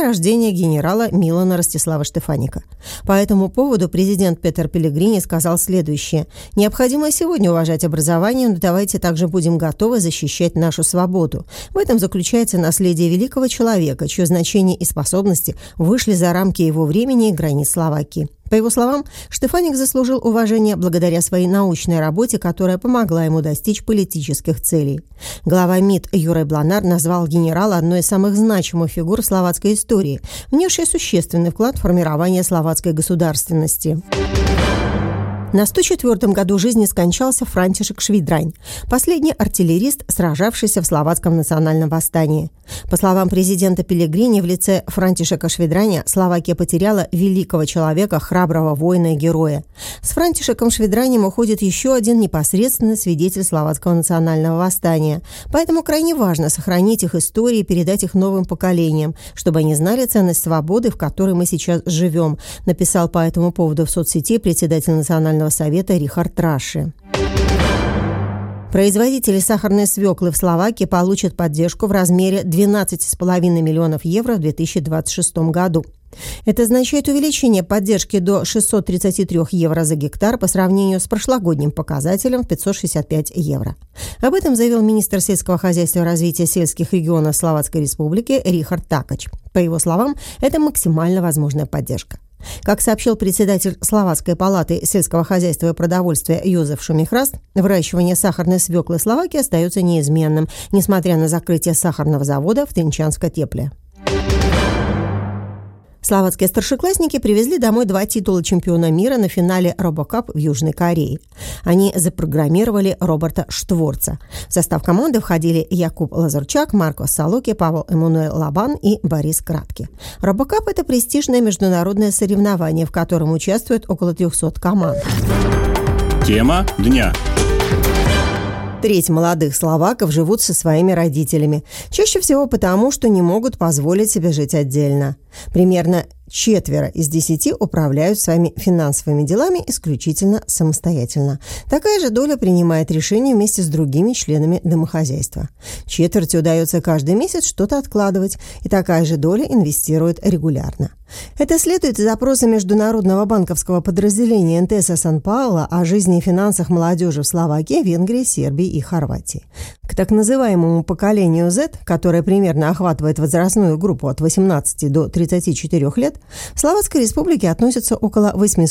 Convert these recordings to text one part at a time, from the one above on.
рождения генерала Милана Ростислава Штефаника. По этому поводу президент Петер Пеллегрини сказал следующее: «Необходимо сегодня уважать образование, но давайте также будем готовы защищать нашу свободу. В этом заключается наследие великого человека, чье значение и способности вышли за рамки его времени и границ Словакии». По его словам, Штефаник заслужил уважение благодаря своей научной работе, которая помогла ему достичь политических целей. Глава МИД Юрай Бланар назвал генерала одной из самых значимых фигур в словацкой истории, внесшей существенный вклад в формирование словацкой государственности. На 104-м году жизни скончался Франтишек Швидрань, последний артиллерист, сражавшийся в словацком национальном восстании. По словам президента Пеллегрини, в лице Франтишека Швидраня Словакия потеряла великого человека, храброго воина и героя. С Франтишеком Швидранем уходит еще один непосредственный свидетель словацкого национального восстания. Поэтому крайне важно сохранить их истории и передать их новым поколениям, чтобы они знали ценность свободы, в которой мы сейчас живем, написал по этому поводу в соцсети председатель Национального совета Рихард Раши. Производители сахарной свеклы в Словакии получат поддержку в размере 12,5 миллионов евро в 2026 году. Это означает увеличение поддержки до 633 евро за гектар по сравнению с прошлогодним показателем в 565 евро. Об этом заявил министр сельского хозяйства и развития сельских регионов Словацкой Республики Рихард Такач. По его словам, это максимально возможная поддержка. Как сообщил председатель Словацкой палаты сельского хозяйства и продовольствия Йозеф Шумихраст, выращивание сахарной свеклы в Словакии остается неизменным, несмотря на закрытие сахарного завода в Тринчанско-Тепле. Словацкие старшеклассники привезли домой 2 титула чемпиона мира на финале RoboCup в Южной Корее. Они запрограммировали Роберта Штворца. В состав команды входили Якуб Лазарчак, Марко Салоки, Павел Эммануэл Лабан и Борис Кратки. RoboCup – это престижное международное соревнование, в котором участвует около 300 команд. Тема дня. Треть молодых словаков живут со своими родителями. Чаще всего потому, что не могут позволить себе жить отдельно. Примерно 4 из 10 управляют своими финансовыми делами исключительно самостоятельно. Такая же доля принимает решения вместе с другими членами домохозяйства. Четверти удается каждый месяц что-то откладывать, и такая же доля инвестирует регулярно. Это следует из опроса международного банковского подразделения НТС Сан-Пауло о жизни и финансах молодежи в Словакии, Венгрии, Сербии и Хорватии. К так называемому поколению Z, которое примерно охватывает возрастную группу от 18 до 34 лет, в Словацкой Республике относятся около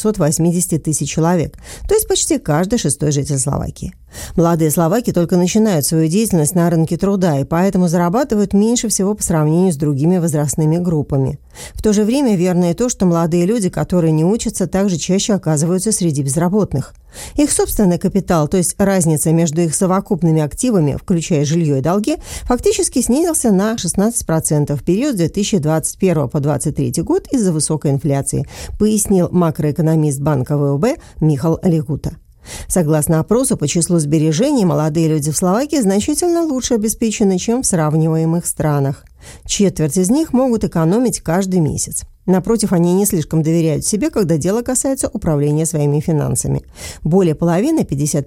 880 тысяч человек, то есть почти каждый 6-й житель Словакии. Молодые словаки только начинают свою деятельность на рынке труда и поэтому зарабатывают меньше всего по сравнению с другими возрастными группами. В то же время верно и то, что молодые люди, которые не учатся, также чаще оказываются среди безработных. Их собственный капитал, то есть разница между их совокупными активами, включая жилье и долги, фактически снизился на 16% в период с 2021 по 2023 год из-за высокой инфляции, пояснил макроэкономист банка ВОБ Михал Легута. Согласно опросу, по числу сбережений молодые люди в Словакии значительно лучше обеспечены, чем в сравниваемых странах. Четверть из них могут экономить каждый месяц. Напротив, они не слишком доверяют себе, когда дело касается управления своими финансами. Более половины,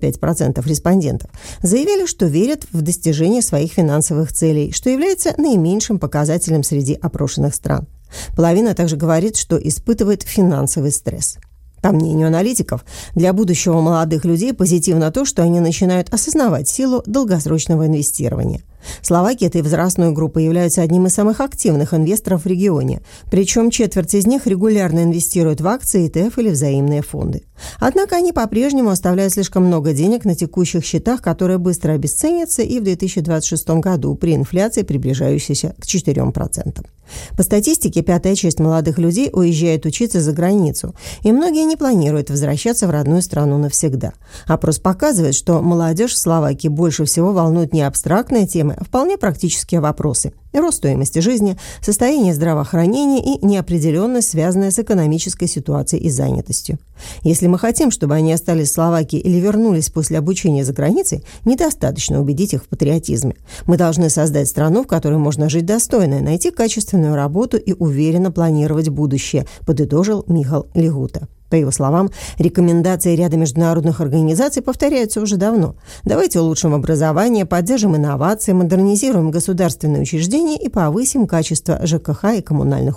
55% респондентов, заявили, что верят в достижение своих финансовых целей, что является наименьшим показателем среди опрошенных стран. Половина также говорит, что испытывает финансовый стресс. По мнению аналитиков, для будущего молодых людей позитивно то, что они начинают осознавать силу долгосрочного инвестирования. Словаки этой возрастной группы являются одним из самых активных инвесторов в регионе, причем четверть из них регулярно инвестируют в акции, ETF или взаимные фонды. Однако они по-прежнему оставляют слишком много денег на текущих счетах, которые быстро обесценятся и в 2026 году при инфляции, приближающейся к 4%. По статистике, 1/5 часть молодых людей уезжает учиться за границу, и многие не планируют возвращаться в родную страну навсегда. Опрос показывает, что молодежь в Словакии больше всего волнует не абстрактные темы, а вполне практические вопросы. Рост стоимости жизни, состояние здравоохранения и неопределенность, связанная с экономической ситуацией и занятостью. Если мы хотим, чтобы они остались в Словакии или вернулись после обучения за границей, недостаточно убедить их в патриотизме. Мы должны создать страну, в которой можно жить достойно, найти качественную работу и уверенно планировать будущее, подытожил Михал Легута. По его словам, рекомендации ряда международных организаций повторяются уже давно. Давайте улучшим образование, поддержим инновации, модернизируем государственные учреждения и повысим качество ЖКХ и коммунальных